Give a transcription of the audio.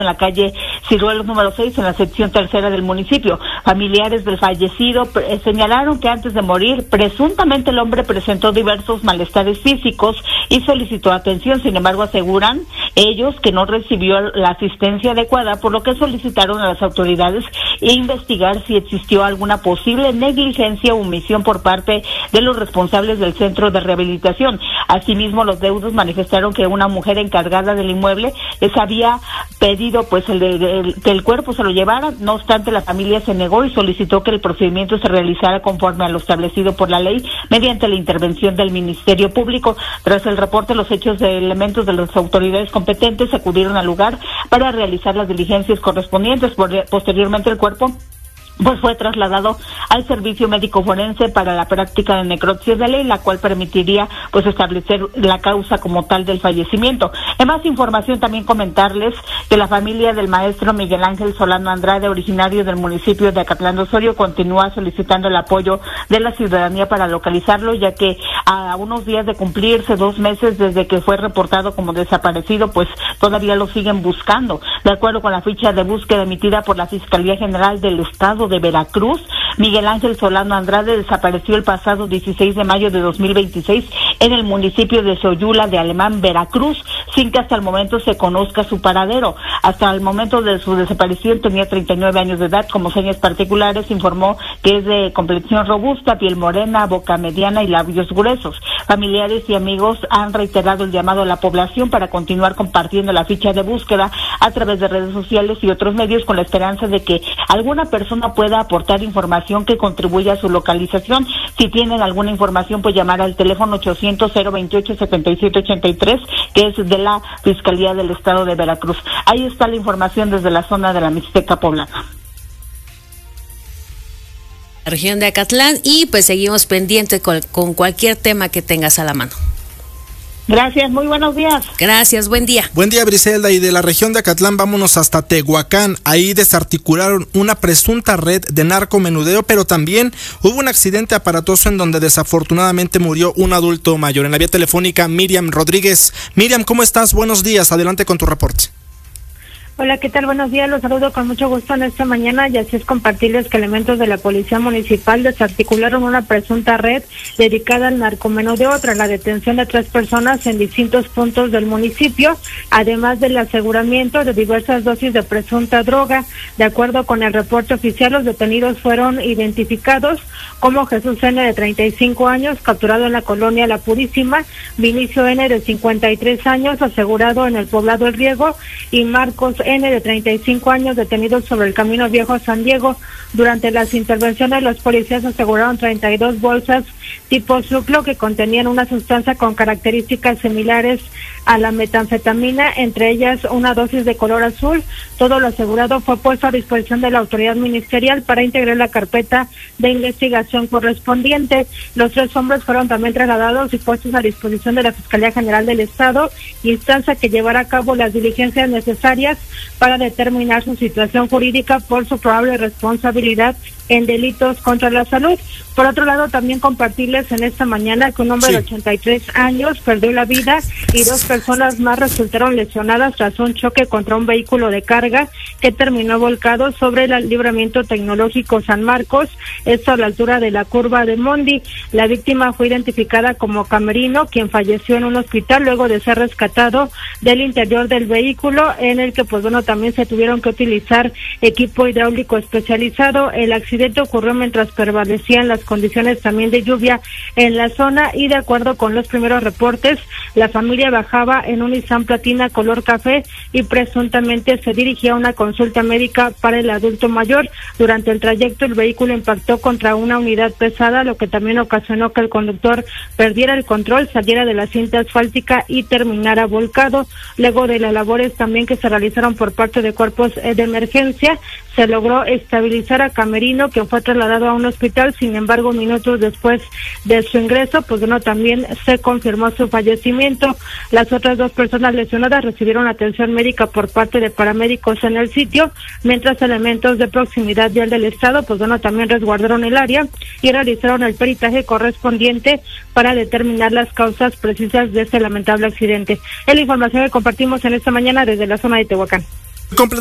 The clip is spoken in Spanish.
en la calle Ciruelos número 6, en la sección tercera del municipio. Familiares del fallecido señalaron que antes de morir, presuntamente el hombre presentó diversos malestares físicos y solicitó atención. Sin embargo, aseguran ellos que no recibió la asistencia adecuada, por lo que solicitaron a las autoridades investigar si existió alguna posible negligencia o omisión por parte de los responsables del centro de rehabilitación. Asimismo, los deudos manifestaron que una mujer encargada del inmueble les había pedido que el cuerpo se lo llevara. No obstante, la familia se negó y solicitó que el procedimiento se realizara conforme a lo establecido por la ley mediante la intervención del Ministerio Público. Tras el reporte, los hechos de elementos de las autoridades competentes acudieron al lugar para realizar las diligencias correspondientes. Posteriormente, el cuerpo fue trasladado al servicio médico forense para la práctica de necropsia de ley, la cual permitiría establecer la causa como tal del fallecimiento. En más información, también comentarles que la familia del maestro Miguel Ángel Solano Andrade, originario del municipio de Acatlán de Osorio, continúa solicitando el apoyo de la ciudadanía para localizarlo, ya que a unos días de cumplirse 2 meses desde que fue reportado como desaparecido, todavía lo siguen buscando. De acuerdo con la ficha de búsqueda emitida por la Fiscalía General del Estado de Veracruz, Miguel Ángel Solano Andrade desapareció el pasado 16 de mayo de 2026 en el municipio de Xoyula de Alemán, Veracruz, sin que hasta el momento se conozca su paradero. Hasta el momento de su desaparición tenía 39 años de edad. Como señas particulares, informó que es de complexión robusta, piel morena, boca mediana y labios gruesos. Familiares y amigos han reiterado el llamado a la población para continuar compartiendo la ficha de búsqueda a través de redes sociales y otros medios, con la esperanza de que alguna persona pueda aportar información que contribuya a su localización. Si tienen alguna información, llamar al teléfono 800-028-7783, que es de la Fiscalía del Estado de Veracruz. Ahí está la información desde la zona de la Mixteca poblana. La región de Acatlán, y seguimos pendientes con cualquier tema que tengas a la mano. Gracias, muy buenos días. Gracias, buen día. Buen día, Briselda. Y de la región de Acatlán vámonos hasta Tehuacán. Ahí desarticularon una presunta red de narcomenudeo, pero también hubo un accidente aparatoso en donde desafortunadamente murió un adulto mayor. En la vía telefónica, Miriam Rodríguez. Miriam, ¿cómo estás? Buenos días, adelante con tu reporte. Hola, ¿qué tal? Buenos días, los saludo con mucho gusto en esta mañana, y así es compartirles que elementos de la Policía Municipal desarticularon una presunta red dedicada al narcomenudeo tras la detención de 3 personas en distintos puntos del municipio, además del aseguramiento de diversas dosis de presunta droga. De acuerdo con el reporte oficial, los detenidos fueron identificados como Jesús N., de 35 años, capturado en la colonia La Purísima, Vinicio N., de 53 años, asegurado en el poblado El Riego, y Marcos N., de 35 años, detenidos sobre el Camino Viejo a San Diego. Durante las intervenciones, los policías aseguraron 32 bolsas tipo Zuclo que contenían una sustancia con características similares a la metanfetamina, entre ellas una dosis de color azul. Todo lo asegurado fue puesto a disposición de la autoridad ministerial para integrar la carpeta de investigación correspondiente. Los 3 hombres fueron también trasladados y puestos a disposición de la Fiscalía General del Estado, instancia que llevará a cabo las diligencias necesarias para determinar su situación jurídica por su probable responsabilidad en delitos contra la salud. Por otro lado, también compartirles en esta mañana que un hombre de 83 años perdió la vida y 2 personas más resultaron lesionadas tras un choque contra un vehículo de carga que terminó volcado sobre el libramiento tecnológico San Marcos, esto a la altura de la curva de Mondi. La víctima fue identificada como Camerino, quien falleció en un hospital luego de ser rescatado del interior del vehículo, en el que también se tuvieron que utilizar equipo hidráulico especializado. El accidente ocurrió mientras prevalecían las condiciones también de lluvia en la zona, y de acuerdo con los primeros reportes, la familia bajaba en un Nissan Platina color café y presuntamente se dirigía a una consulta médica para el adulto mayor. Durante el trayecto, el vehículo impactó contra una unidad pesada, lo que también ocasionó que el conductor perdiera el control, saliera de la cinta asfáltica y terminara volcado. Luego de las labores también que se realizaron por parte de cuerpos de emergencia, se logró estabilizar a Camerino, quien fue trasladado a un hospital. Sin embargo, minutos después de su ingreso, también se confirmó su fallecimiento. Las otras 2 personas lesionadas recibieron atención médica por parte de paramédicos en el sitio, mientras elementos de proximidad vial del Estado, también resguardaron el área y realizaron el peritaje correspondiente para determinar las causas precisas de este lamentable accidente. Es la información que compartimos en esta mañana desde la zona de Tehuacán. Comple-